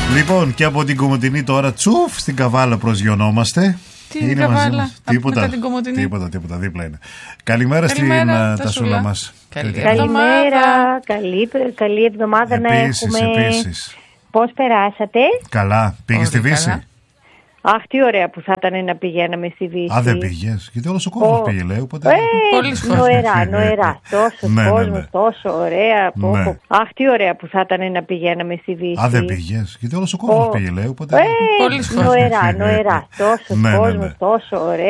Λοιπόν, και από την Κομοτηνή τώρα τσουφ στην Καβάλα προσγειωνόμαστε. Τι είναι Καβάλα, τίποτα, την Κομοτηνή. τίποτα, δίπλα είναι. Καλημέρα στην Τασούλα μας. Καλημέρα, καλή εβδομάδα να έχουμε. Επίσης. Πώς περάσατε? Καλά, πήγες στη Βύση? Αχ, τι ωραία που θα ήταν να πηγαίναμε στη Βύση. Α, δεν πήγες? Γιατί όλος ο κόσμος πήγε, λέει. Οπότε... Νοερά. Τόσο κόσμο, τόσο ωραία. Ναι. Αχ, τι ωραία που θα ήταν να πηγαίναμε στη Βύση. Α, δεν πήγες? Γιατί όλος ο κόσμος πήγε, λέει. Οπότε... Νοερά. Τόσο κόσμο, τόσο ωραία.